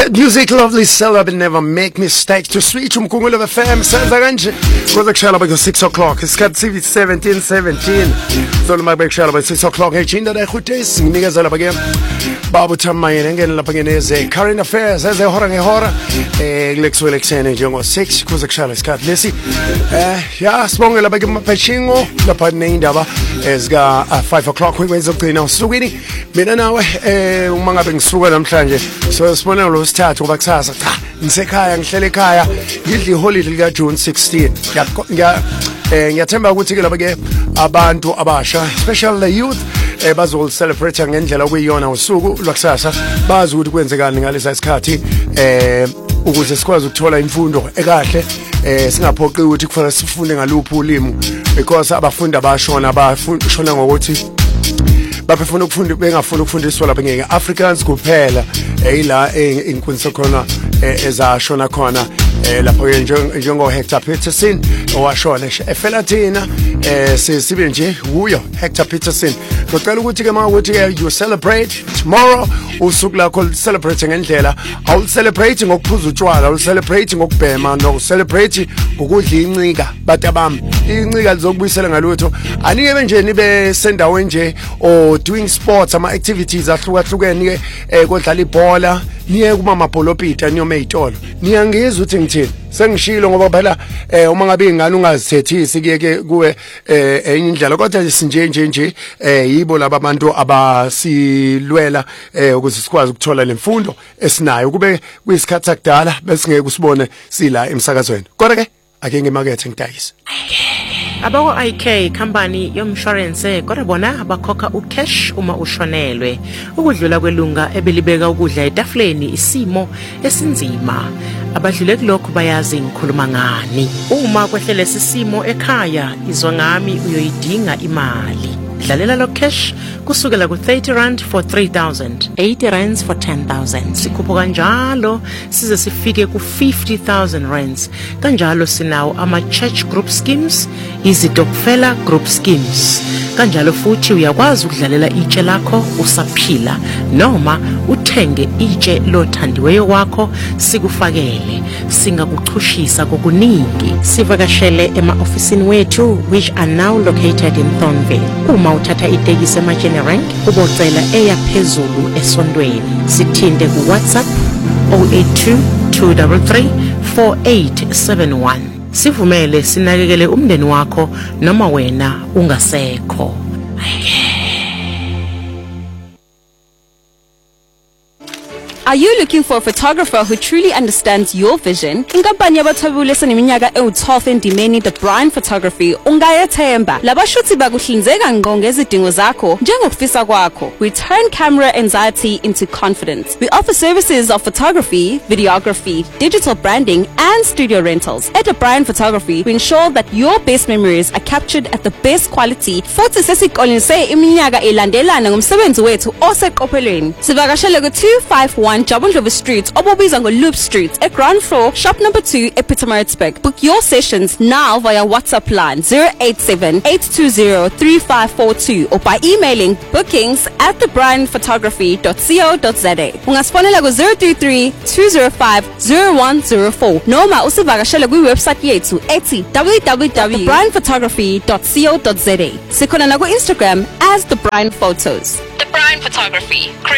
Music, lovely celeb, never make mistake to switch umkhumbulo FM senza kanje kuze kushala by 6 o'clock isikhathi TV 17 so noma bekushala by 6 o'clock ejinda la khutesi nginikeza lapha ke babu Thamani ngene lapha ngeneze current affairs ezehora ngehora kulekuswele kusene njengo 6 kuze kushala isikhathi lesi ya sibonge lapha ke mapachingo lapha neindaba ezika 5 o'clock kwenza ukugcina usukwini mina nawe uma ngabe ngisuka namhlanje so sibona lo sithathu ngoba kusasa cha ngisekhaya ngihlele ekhaya ngidli iholiday lika June 16 ngiyathemba ukuthi ke lapha ke abantu abasha especially the youth bazol celebrate ngendlela okuyiyona usuku lwakusasa bazi ukuthi kwenzekani ngalesa sikhathi ukuze sikwazi ukuthola imfundo ekahle singaphoqi ukuthi kufanele sifunde ngaluphi ulimi because abafundi abashona bashona ngokuthi bafuna ukufunda bengafuna ukufundiswa lapha ngeAfrikaans kuphela ila inkundla khona ezashona khona lapho njengo Hector Peterson owashona efelathina sibe nje uyo Hector Peterson ngicela ukuthi ke mawukuthi ke you celebrate tomorrow usuku lakho celebrate ngendlela awu celebrate ngokuphuza utshwala awu celebrate ngokubhema no celebrate ukudla incika bathi abami incika lizokubuyisela ngalutho anike nje nibe sendaweni nje o doing sports ama activities ahlukahlukene ke kodlala ibhola niye kuma mapolopita niyome izitolo niyangizwa ukuthi ngithini sengishilo ngoba phela uma ngabe ingane ungazithethisi kuyeke kuwe enye indlela kodwa sinje yibo laba bantu abasilwela ukuze sikwazi ukuthola lemfundo esinayo kube kuyisikhathi sakudala bese ngeke usibone sila emsakazweni kodwa ke ake ngemakethe ngidayisa Abako IK company yomshwarense kodwa bona abakhokha ucash uma ushonelwe ukudlula kwelunga ebelibeka ukudla etafuleni isimo esinzima abadlule kulokho bayazi ngikhuluma ngani uma kwehlele sisimo ekhaya izwa ngami uyoyidinga imali dlalela lo cash kusukela ku 30 rand for 3000 80 rands for 10000 sikhupho kanjalo size sifike ku 50000 rands kanjalo sinawo ama church group schemes izitokfela group schemes kanjalo futhi uyakwazi ukudlalela itshe lakho usaphila noma uthenge itshe lothandiweyo wakho sikufakele singakuchushisa kokuningi sivakashele ema-ofisini wethu which are now located in Thornville uma uthatha itekisi ema-General ubocela eyaphezulu esondweni sithinte ku WhatsApp 082 233 4871 sivumele sinakekele umndeni wakho noma wena ungasekho. Are you looking for a photographer who truly understands your vision? Inkampani yabathwebule seneminyaka ewu-12 endimeni The Brian Photography ungayethemba. Labashuthi bakuhlinzeka ngqo ngezidingo zakho njengokufisa kwakho. We turn camera anxiety into confidence. We offer services of photography, videography, digital branding and studio rentals. At The Brian Photography, we ensure that your best memories are captured at the best quality. Futhi sesiqolise iminyaka elandelana ngomsebenzi wethu oseqophelweni. Sivakashele ku-251 Jabundlovu Street, obubiza ngo-Loop Street, at ground floor, shop number 2, Pietermaritzburg. Book your sessions now via WhatsApp line 087-820-3542 or by emailing bookings@thebrianphotography.co.za. Ungasfonela ku-033-205-0104 noma usivakashele kwi-website yethu ethi www.thebrianphotography.co.za. Sikhona na ku-Instagram as The Brian Photos. The Brian Photography.